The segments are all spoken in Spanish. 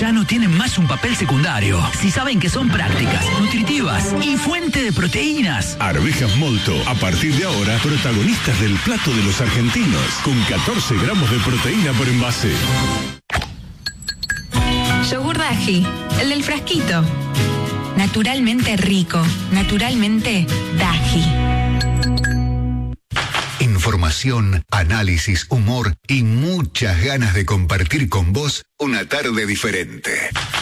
ya no tienen más un papel secundario. Si saben que son prácticas, nutritivas y fuente de proteínas. Arvejas Molto, a partir de ahora, protagonistas del plato de los argentinos, con 14 gramos de proteína por envase. Yogur Daji, el del frasquito. Naturalmente rico, naturalmente Daji. Información, análisis, humor y muchas ganas de compartir con vos una tarde diferente.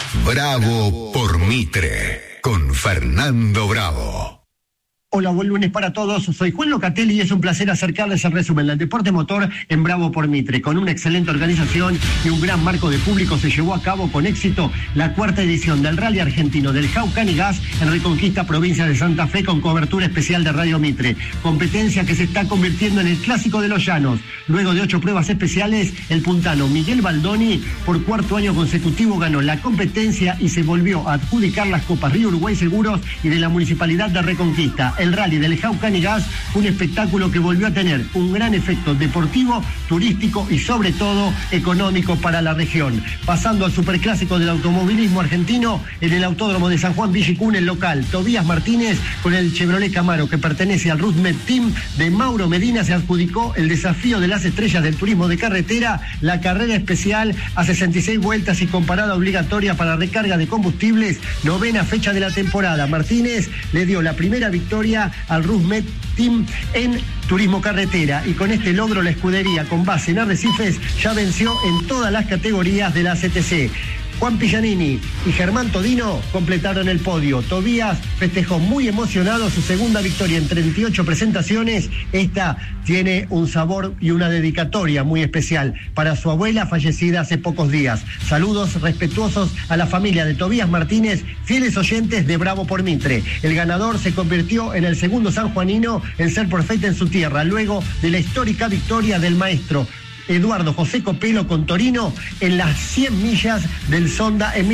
Bravo por Mitre, con Fernando Bravo. Hola, buen lunes para todos. Soy Juan Locatelli y es un placer acercarles el resumen del deporte motor en Bravo por Mitre. Con una excelente organización y un gran marco de público se llevó a cabo con éxito la cuarta edición del Rally Argentino del Jaucan y Gas en Reconquista, provincia de Santa Fe, con cobertura especial de Radio Mitre. Competencia que se está convirtiendo en el clásico de los llanos. Luego de 8 pruebas especiales, el puntano Miguel Baldoni por cuarto año consecutivo ganó la competencia y se volvió a adjudicar las copas Río Uruguay Seguros y de la Municipalidad de Reconquista. El rally del Jaucan y Gas, un espectáculo que volvió a tener un gran efecto deportivo, turístico y sobre todo económico para la región. Pasando al superclásico del automovilismo argentino, en el Autódromo de San Juan Villicún, el local Tobías Martínez con el Chevrolet Camaro que pertenece al Rusmed Team de Mauro Medina se adjudicó el desafío de las estrellas del turismo de carretera, la carrera especial a 66 vueltas y con parada obligatoria para recarga de combustibles, 9ª fecha de la temporada. Martínez le dio la primera victoria al Rusmed Team en turismo carretera y con este logro la escudería con base en Arrecifes ya venció en todas las categorías de la CTC. Juan Pillanini y Germán Todino completaron el podio. Tobías festejó muy emocionado su segunda victoria en 38 presentaciones. Esta tiene un sabor y una dedicatoria muy especial para su abuela fallecida hace pocos días. Saludos respetuosos a la familia de Tobías Martínez, fieles oyentes de Bravo por Mitre. El ganador se convirtió en el segundo sanjuanino en ser profeta en su tierra, luego de la histórica victoria del maestro Eduardo José Copelo con Torino en las 100 millas del Sonda en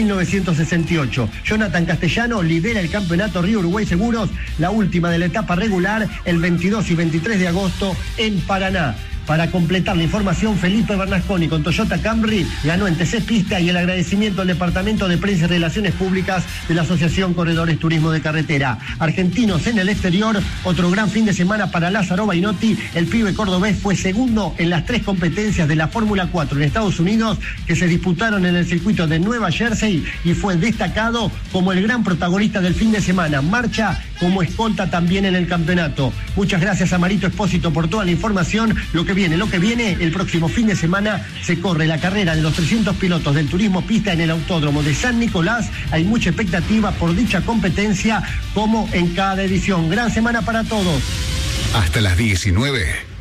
1968. Jonathan Castellano lidera el campeonato Río Uruguay Seguros, la última de la etapa regular, el 22 y 23 de agosto en Paraná. Para completar la información, Felipe Bernasconi con Toyota Camry ganó en TC Pista y el agradecimiento al Departamento de Prensa y Relaciones Públicas de la Asociación Corredores Turismo de Carretera. Argentinos en el exterior, otro gran fin de semana para Lázaro Bainotti. El pibe cordobés fue segundo en las 3 competencias de la Fórmula 4 en Estados Unidos que se disputaron en el circuito de Nueva Jersey y fue destacado como el gran protagonista del fin de semana. Marcha como escolta también en el campeonato. Muchas gracias a Marito Espósito por toda la información. Lo que viene, el próximo fin de semana se corre la carrera de los 300 pilotos del turismo pista en el Autódromo de San Nicolás. Hay mucha expectativa por dicha competencia como en cada edición. Gran semana para todos. Hasta las 19.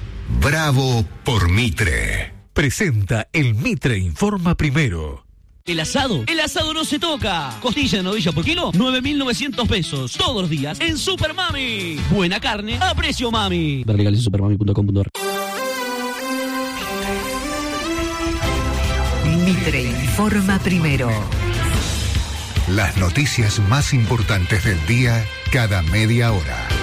Bravo por Mitre. Presenta el Mitre Informa Primero. El asado no se toca. Costilla de novilla por kilo, 9.900 pesos. Todos los días en Super Mami. Buena carne a precio mami. Ver legales en supermami.com.ar. Mitre Informa Primero. Las noticias más importantes del día cada media hora.